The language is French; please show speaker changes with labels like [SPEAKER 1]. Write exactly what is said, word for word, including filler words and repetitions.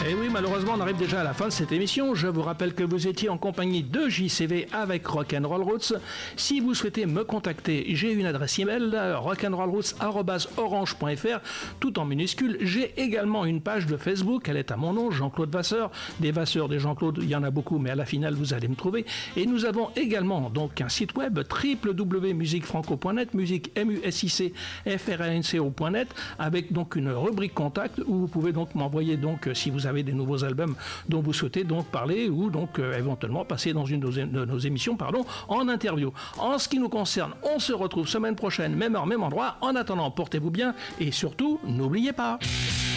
[SPEAKER 1] Et oui, malheureusement, on arrive déjà à la fin de cette émission. Je vous rappelle que vous étiez en compagnie de J C V avec Rock'n'Roll Roots. Si vous souhaitez me contacter, j'ai une adresse email, rock'n'rollroots arobase orange point f r, tout en minuscule. J'ai également une page de Facebook, elle est à mon nom, Jean-Claude Vasseur. Des Vasseurs, des Jean-Claude, il y en a beaucoup, mais à la finale, vous allez me trouver. Et nous avons également donc un site web, w w w point musique franco point net, musique M U S I C F R A N C O point net, avec donc une rubrique contact où vous pouvez donc m'envoyer donc si vous avez des nouveaux albums dont vous souhaitez donc parler ou donc euh, éventuellement passer dans une de nos, de nos émissions pardon, en interview. En ce qui nous concerne, on se retrouve semaine prochaine, même heure, même endroit. En attendant, portez-vous bien et surtout, n'oubliez pas...